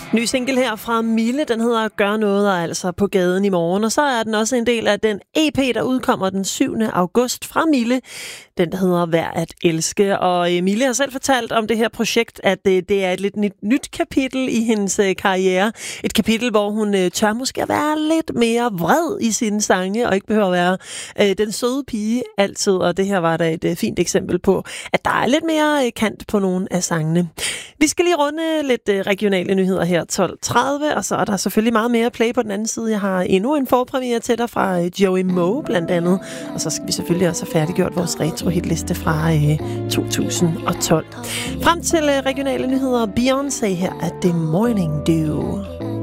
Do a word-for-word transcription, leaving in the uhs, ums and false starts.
Ny single her fra Mille, den hedder Gør noget, og altså på gaden i morgen. Og så er den også en del af den E P, der udkommer den syvende august fra Mille. Den, der hedder Værd at elske. Og Mille har selv fortalt om det her projekt, at det, det er et lidt nyt, nyt kapitel i hendes karriere. Et kapitel, hvor hun tør måske at være lidt mere vred i sine sange, og ikke behøver at være øh, den søde pige altid. Og det her var da et øh, fint eksempel på, at der er lidt mere øh, kant på nogle af sangene. Vi skal lige runde lidt øh, regionale nyheder her tolv tredive, og så er der selvfølgelig meget mere play på den anden side. Jeg har endnu en forpremiere til dig fra øh, Joey Moe blandt andet, og så skal vi selvfølgelig også have færdiggjort vores retro-hitliste fra øh, to tusind og tolv. Frem til øh, regionale nyheder, Beyoncé her af The Morning Dew.